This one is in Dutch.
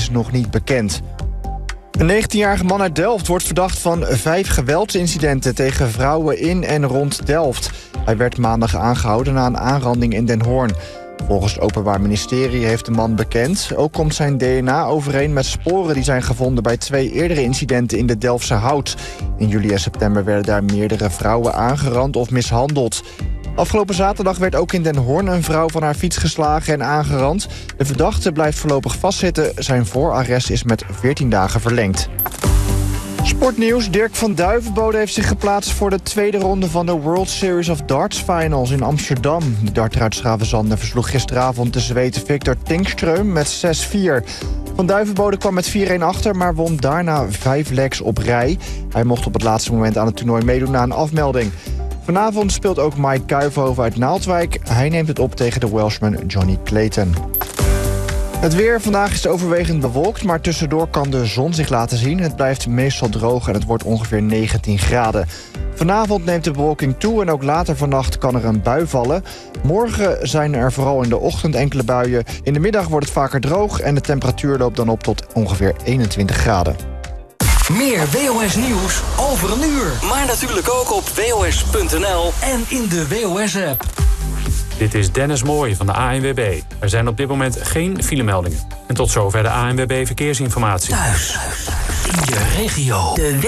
is nog niet bekend. Een 19-jarige man uit Delft wordt verdacht van 5 geweldsincidenten tegen vrouwen in en rond Delft. Hij werd maandag aangehouden na een aanranding in Den Hoorn. Volgens het Openbaar Ministerie heeft de man bekend. Ook komt zijn DNA overeen met sporen die zijn gevonden bij 2 eerdere incidenten in de Delftse Hout. In juli en september werden daar meerdere vrouwen aangerand of mishandeld. Afgelopen zaterdag werd ook in Den Hoorn een vrouw van haar fiets geslagen en aangerand. De verdachte blijft voorlopig vastzitten. Zijn voorarrest is met 14 dagen verlengd. Sportnieuws. Dirk van Duivenbode heeft zich geplaatst voor de tweede ronde van de World Series of Darts Finals in Amsterdam. De darter uit Schavenzande versloeg gisteravond de Zweed Victor Tingström met 6-4. Van Duivenbode kwam met 4-1 achter, maar won daarna 5 legs op rij. Hij mocht op het laatste moment aan het toernooi meedoen na een afmelding. Vanavond speelt ook Mike Kuijfhoven uit Naaldwijk. Hij neemt het op tegen de Welshman Johnny Clayton. Het weer. Vandaag is het overwegend bewolkt, maar tussendoor kan de zon zich laten zien. Het blijft meestal droog en het wordt ongeveer 19 graden. Vanavond neemt de bewolking toe en ook later vannacht kan er een bui vallen. Morgen zijn er vooral in de ochtend enkele buien. In de middag wordt het vaker droog en de temperatuur loopt dan op tot ongeveer 21 graden. Meer WOS nieuws over een uur. Maar natuurlijk ook op WOS.nl en in de WOS-app. Dit is Dennis Mooij van de ANWB. Er zijn op dit moment geen filemeldingen. En tot zover de ANWB Verkeersinformatie. Thuis, in je regio.